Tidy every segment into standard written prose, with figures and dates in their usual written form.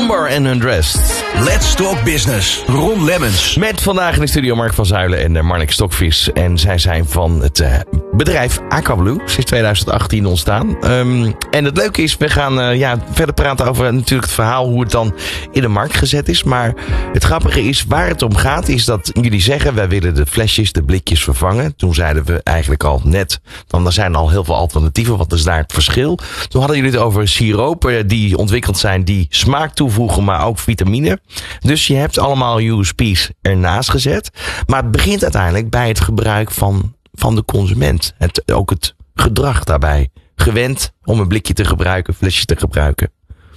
Somber and Undressed. Let's Talk Business. Ron Lemmens. Met vandaag in de studio Mark van Zuilen en Marnik Stokvis. En zij zijn van het bedrijf Aquablue. Sinds 2018 ontstaan. En het leuke is, we gaan verder praten over natuurlijk het verhaal hoe het dan in de markt gezet is. Maar het grappige is, waar het om gaat, is dat jullie zeggen, wij willen de flesjes, de blikjes vervangen. Toen zeiden we eigenlijk al net, dan er zijn al heel veel alternatieven. Wat is daar het verschil? Toen hadden jullie het over siropen die ontwikkeld zijn, die smaak toevoegen, maar ook vitamine. Dus je hebt allemaal USP's ernaast gezet. Maar het begint uiteindelijk bij het gebruik van de consument. Ook het gedrag daarbij. Gewend om een blikje te gebruiken, een flesje te gebruiken.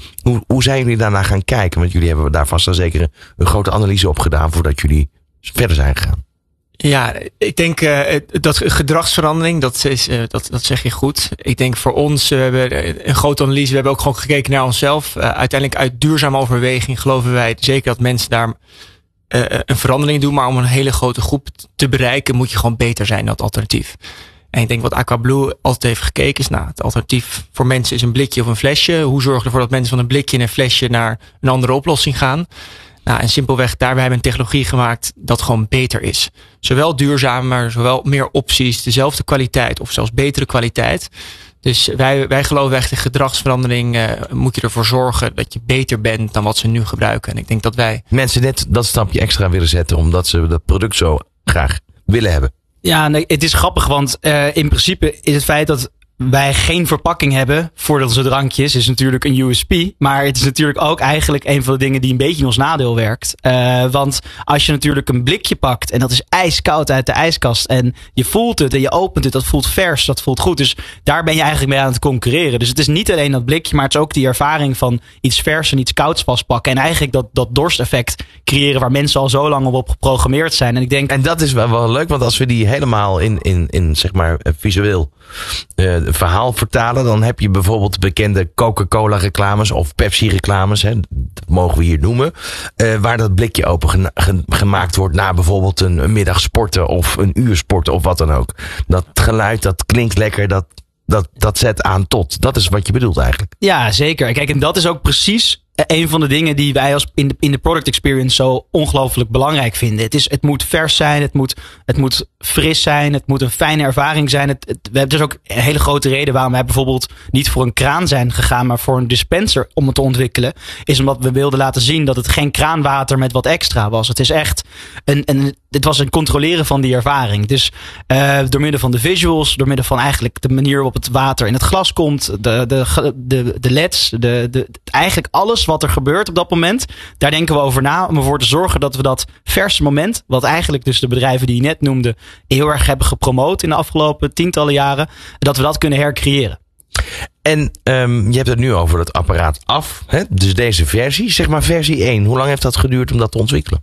Hoe zijn jullie daarna gaan kijken? Want jullie hebben daar vast dan zeker een grote analyse op gedaan voordat jullie verder zijn gegaan. Ja, ik denk dat gedragsverandering, dat zeg je goed. Ik denk voor ons, we hebben een grote analyse. We hebben ook gewoon gekeken naar onszelf. Uiteindelijk uit duurzame overweging geloven wij zeker dat mensen daar een verandering doen. Maar om een hele grote groep te bereiken moet je gewoon beter zijn dan het alternatief. En ik denk wat Aquablue altijd heeft gekeken is, het alternatief voor mensen is een blikje of een flesje. Hoe zorgen we ervoor dat mensen van een blikje en een flesje naar een andere oplossing gaan? En simpelweg, daarbij hebben we een technologie gemaakt dat gewoon beter is. Zowel duurzaam, maar zowel meer opties, dezelfde kwaliteit of zelfs betere kwaliteit. Dus wij geloven echt in gedragsverandering moet je ervoor zorgen dat je beter bent dan wat ze nu gebruiken. En ik denk dat wij mensen net dat stapje extra willen zetten omdat ze dat product zo graag willen hebben. Ja, nee, het is grappig, want in principe is het feit dat wij geen verpakking hebben voor onze drankjes is natuurlijk een USP. Maar het is natuurlijk ook eigenlijk een van de dingen die een beetje in ons nadeel werkt. Want als je natuurlijk een blikje pakt en dat is ijskoud uit de ijskast en je voelt het en je opent het, dat voelt vers, dat voelt goed. Dus daar ben je eigenlijk mee aan het concurreren. Dus het is niet alleen dat blikje, maar het is ook die ervaring van iets vers en iets kouds vastpakken. En eigenlijk dat dorsteffect creëren waar mensen al zo lang op geprogrammeerd zijn. En ik denk, en dat is wel leuk, want als we die helemaal in zeg maar visueel verhaal vertalen, dan heb je bijvoorbeeld bekende Coca-Cola reclames of Pepsi reclames, dat mogen we hier noemen, waar dat blikje open gemaakt wordt na bijvoorbeeld een middag sporten of een uur sporten of wat dan ook. Dat geluid, dat klinkt lekker, dat zet aan tot. Dat is wat je bedoelt eigenlijk. Ja, zeker. Kijk, en dat is ook precies een van de dingen die wij als in de product experience zo ongelooflijk belangrijk vinden. Het moet vers zijn, het moet fris zijn, het moet een fijne ervaring zijn. We hebben dus ook een hele grote reden waarom wij bijvoorbeeld niet voor een kraan zijn gegaan, maar voor een dispenser om het te ontwikkelen. Is omdat we wilden laten zien dat het geen kraanwater met wat extra was. Het is echt het was een controleren van die ervaring. Dus door middel van de visuals, door middel van eigenlijk de manier waarop het water in het glas komt, de LED's, eigenlijk alles wat er gebeurt op dat moment, daar denken we over na om ervoor te zorgen dat we dat verse moment, wat eigenlijk dus de bedrijven die je net noemde heel erg hebben gepromoot in de afgelopen tientallen jaren, dat we dat kunnen hercreëren. En je hebt het nu over het apparaat af, hè? Dus deze versie, zeg maar versie 1. Hoe lang heeft dat geduurd om dat te ontwikkelen?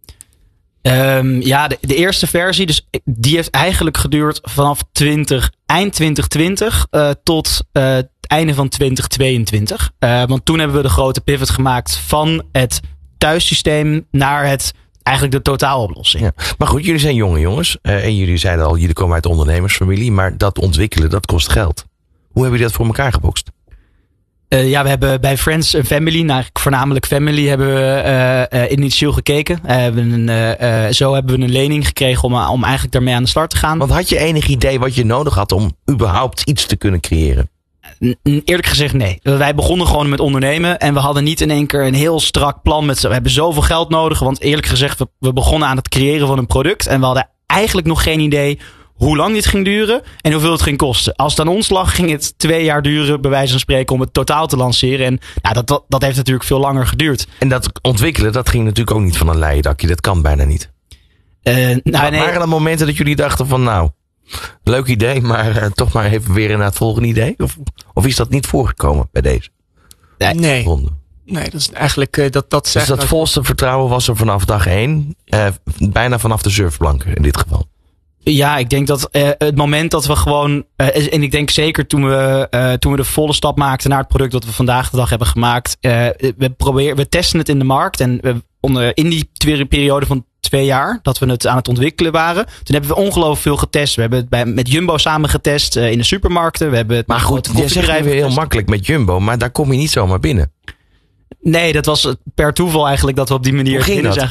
De eerste versie, dus die heeft eigenlijk geduurd vanaf eind 2020 tot het einde van 2022. Want toen hebben we de grote pivot gemaakt van het thuissysteem naar eigenlijk de totaaloplossing. Ja. Maar goed, jullie zijn jonge jongens. En jullie zeiden al, jullie komen uit de ondernemersfamilie. Maar dat ontwikkelen, dat kost geld. Hoe hebben jullie dat voor elkaar gebokst? We hebben bij Friends en Family, voornamelijk Family, hebben we initieel gekeken. Zo hebben we een lening gekregen om eigenlijk daarmee aan de start te gaan. Want had je enig idee wat je nodig had om überhaupt iets te kunnen creëren? Eerlijk gezegd nee. Wij begonnen gewoon met ondernemen en we hadden niet in één keer een heel strak plan we hebben zoveel geld nodig. Want eerlijk gezegd, we begonnen aan het creëren van een product en we hadden eigenlijk nog geen idee hoe lang dit ging duren en hoeveel het ging kosten. Als het aan ons lag, ging het 2 jaar duren, bij wijze van spreken, om het totaal te lanceren. En dat heeft natuurlijk veel langer geduurd. En dat ontwikkelen, dat ging natuurlijk ook niet van een leien dakje. Dat kan bijna niet. Waren er momenten dat jullie dachten van leuk idee, maar toch maar even weer naar het volgende idee? Of is dat niet voorgekomen bij deze? Nee. Nee, dat is eigenlijk dat dus dat volste vertrouwen was er vanaf dag 1. Bijna vanaf de surfplanken in dit geval. Ja, ik denk dat het moment dat we gewoon en ik denk zeker toen we de volle stap maakten naar het product dat we vandaag de dag hebben gemaakt. We testen het in de markt en in die periode van 2 jaar dat we het aan het ontwikkelen waren. Toen hebben we ongelooflijk veel getest. We hebben het met Jumbo samen getest in de supermarkten. We hebben het maar goed, je zegt even heel makkelijk met Jumbo, maar daar kom je niet zomaar binnen. Nee, dat was per toeval eigenlijk dat we op die manier... Hoe ging dat?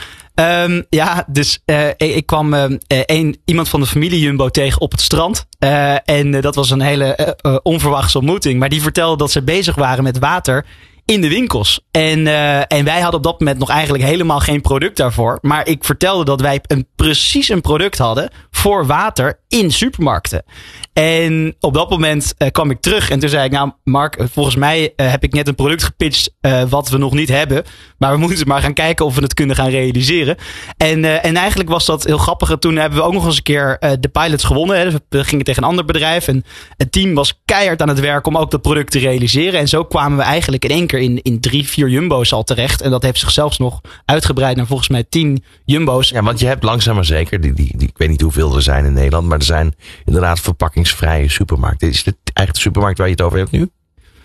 Ik kwam iemand van de familie Jumbo tegen op het strand. En dat was een hele onverwachte ontmoeting. Maar die vertelde dat ze bezig waren met water in de winkels. En wij hadden op dat moment nog eigenlijk helemaal geen product daarvoor. Maar ik vertelde dat wij precies een product hadden voor water in supermarkten. En op dat moment kwam ik terug en toen zei ik, nou Mark, volgens mij heb ik net een product gepitcht wat we nog niet hebben. Maar we moeten maar gaan kijken of we het kunnen gaan realiseren. En eigenlijk was dat heel grappig. En toen hebben we ook nog eens een keer de pilots gewonnen. Hè. Dus we gingen tegen een ander bedrijf. En het team was keihard aan het werk om ook dat product te realiseren. En zo kwamen we eigenlijk in één keer in 3-4 Jumbo's al terecht. En dat heeft zich zelfs nog uitgebreid naar volgens mij 10 Jumbo's. Ja, want je hebt langzaam maar zeker, ik weet niet hoeveel er zijn in Nederland, maar er zijn inderdaad verpakkingsvrije supermarkten. Is dit eigenlijk de supermarkt waar je het over hebt nu?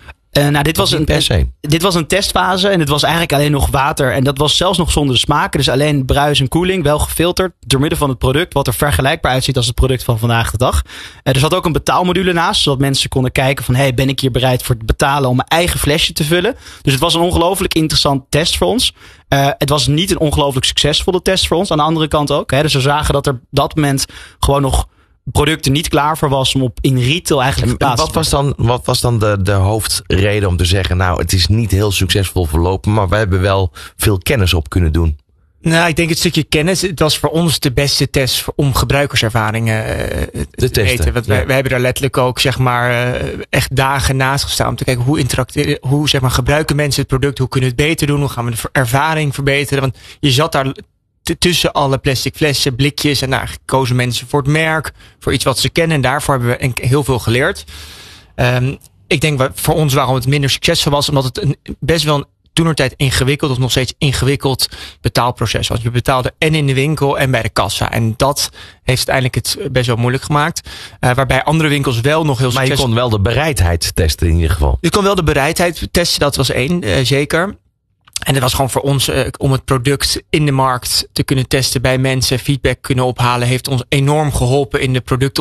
Dit was een testfase en het was eigenlijk alleen nog water. En dat was zelfs nog zonder smaken. Dus alleen bruis en koeling, wel gefilterd door middel van het product. Wat er vergelijkbaar uitziet als het product van vandaag de dag. Er zat ook een betaalmodule naast. Zodat mensen konden kijken van, ben ik hier bereid voor te betalen om mijn eigen flesje te vullen. Dus het was een ongelooflijk interessant test voor ons. Het was niet een ongelooflijk succesvolle test voor ons. Aan de andere kant ook. Dus we zagen dat er op dat moment gewoon nog producten niet klaar voor was om in retail eigenlijk verplaatst te worden. Wat was dan de hoofdreden om te zeggen, nou, het is niet heel succesvol verlopen, maar we hebben wel veel kennis op kunnen doen? Nou, ik denk het stukje kennis. Het was voor ons de beste test om gebruikerservaringen te weten. Want wij hebben daar letterlijk ook, zeg maar, echt dagen naast gestaan om te kijken hoe zeg maar, gebruiken mensen het product, hoe kunnen we het beter doen, hoe gaan we de ervaring verbeteren. Want je zat daar tussen alle plastic flessen, blikjes. En kozen mensen voor het merk, voor iets wat ze kennen. En daarvoor hebben we heel veel geleerd. Ik denk voor ons waarom het minder succesvol was, omdat het best wel een toenertijd ingewikkeld of nog steeds ingewikkeld betaalproces was. Je betaalde en in de winkel en bij de kassa. En dat heeft uiteindelijk het best wel moeilijk gemaakt. Waarbij andere winkels wel nog heel succesvol... Maar je kon wel de bereidheid testen in ieder geval. Je kon wel de bereidheid testen, dat was één, zeker. En het was gewoon voor ons, om het product in de markt te kunnen testen, bij mensen feedback kunnen ophalen, heeft ons enorm geholpen in de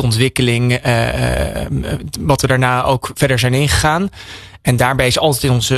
productontwikkeling, wat we daarna ook verder zijn ingegaan. En daarbij is altijd in onze